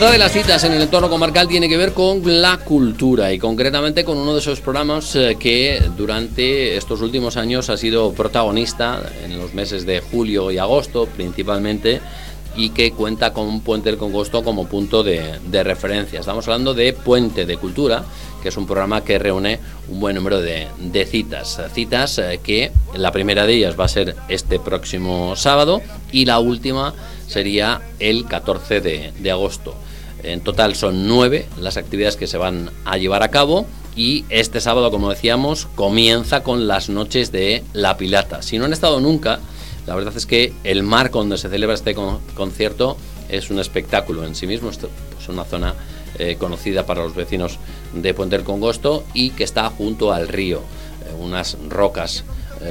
Otra de las citas en el entorno comarcal tiene que ver con la cultura y concretamente con uno de esos programas que durante estos últimos años ha sido protagonista en los meses de julio y agosto principalmente, y que cuenta con Puente del Congosto como punto de referencia. Estamos hablando de Puente de Cultura, que es un programa que reúne un buen número de citas que la primera de ellas va a ser este próximo sábado y la última sería el 14 de agosto. En total son 9 las actividades que se van a llevar a cabo y este sábado, como decíamos, comienza con las noches de La Pilata. Si no han estado nunca, la verdad es que el marco donde se celebra este concierto es un espectáculo en sí mismo. Esto es una zona conocida para los vecinos de Puente del Congosto y que está junto al río, unas rocas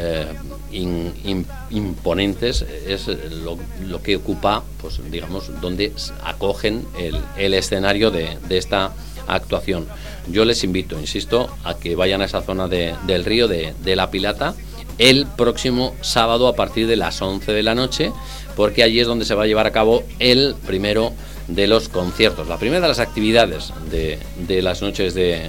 imponentes. Es lo que ocupa, pues digamos, donde acogen el escenario de esta actuación. Yo les invito, insisto, a que vayan a esa zona del río de La Pilata el próximo sábado a partir de las 11 de la noche, porque allí es donde se va a llevar a cabo el primero de los conciertos, la primera de las actividades de las noches de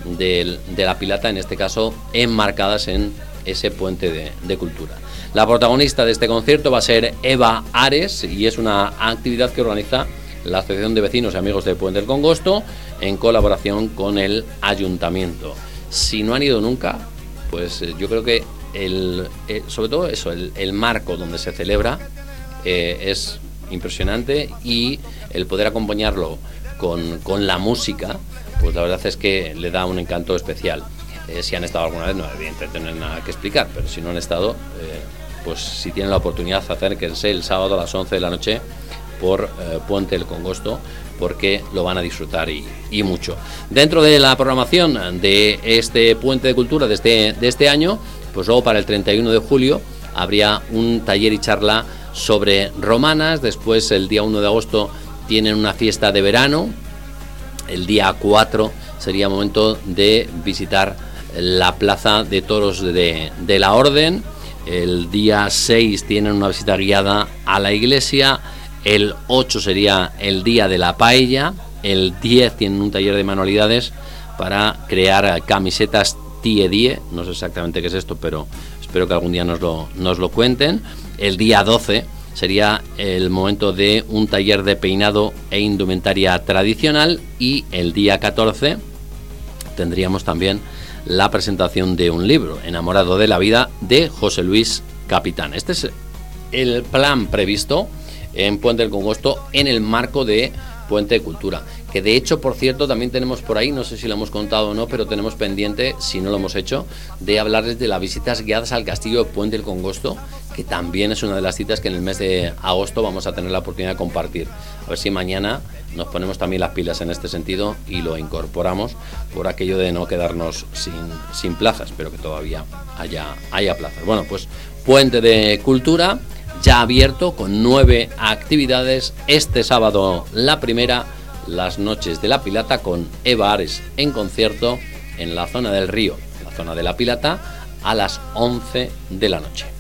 La Pilata, en este caso enmarcadas en ese Puente de Cultura. La protagonista de este concierto va a ser Eva Ares y es una actividad que organiza la Asociación de Vecinos y Amigos de Puente del Congosto en colaboración con el Ayuntamiento. Si no han ido nunca, pues yo creo que sobre todo eso, el marco donde se celebra es impresionante, y el poder acompañarlo con la música, pues la verdad es que le da un encanto especial. Si han estado alguna vez, no, evidentemente no hay nada que explicar, pero si no han estado, pues si tienen la oportunidad, acérquense el sábado a las 11 de la noche por Puente del Congosto, porque lo van a disfrutar y mucho. Dentro de la programación de este Puente de Cultura de este año, pues luego para el 31 de julio habría un taller y charla sobre romanas. Después, el día 1 de agosto tienen una fiesta de verano. El día 4 sería momento de visitar la Plaza de Toros de la Orden. El día 6 tienen una visita guiada a la iglesia. El 8 sería el día de la paella. El 10 tienen un taller de manualidades para crear camisetas tie-die. No sé exactamente qué es esto, pero espero que algún día nos lo cuenten. El día 12 sería el momento de un taller de peinado e indumentaria tradicional, y el día 14 tendríamos también la presentación de un libro, Enamorado de la vida, de José Luis Capitán. Este es el plan previsto en Puente del Congosto en el marco de Puente de Cultura, que de hecho, por cierto, también tenemos por ahí, no sé si lo hemos contado o no, pero tenemos pendiente, si no lo hemos hecho, de hablarles de las visitas guiadas al castillo de Puente del Congosto, que también es una de las citas que en el mes de agosto vamos a tener la oportunidad de compartir. A ver si mañana nos ponemos también las pilas en este sentido y lo incorporamos, por aquello de no quedarnos sin plazas, pero que todavía haya plazas. Bueno, pues Puente de Cultura ya abierto con 9 actividades. Este sábado la primera, las noches de La Pilata, con Eva Ares en concierto en la zona del río, la zona de La Pilata, a las 11 de la noche.